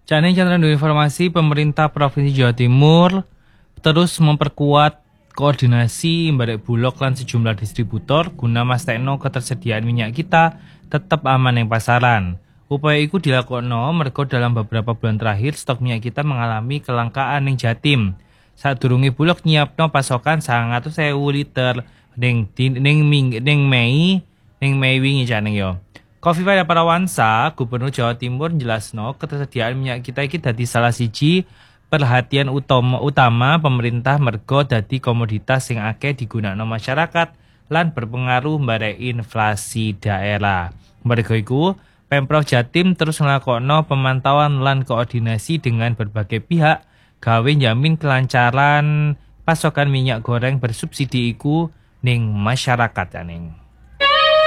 Jane Chandra informasi pemerintah Provinsi Jawa Timur terus memperkuat koordinasi barek Bulog lan sejumlah distributor guna mastekno ketersediaan minyak kita tetap aman yang pasaran. Upaya itu dilakokno mergo dalam beberapa bulan terakhir stok minyak kita mengalami kelangkaan ning Jatim. Sadurunge Bulog nyiapno pasokan 100.000 liter ning Mei wingi jane yo. Kofifa Parawansa, Gubernur Jawa Timur jelasno ketersediaan minyak kita iki dadi salah siji perhatian utama pemerintah mergo dadi komoditas sing akeh digunakno masyarakat lan berpengaruh mbarek inflasi daerah. Mergo iku Pemprov Jatim terus nglakokno pemantauan lan koordinasi dengan berbagai pihak gawe njamin kelancaran pasokan minyak goreng bersubsidi iku ning masyarakat ning.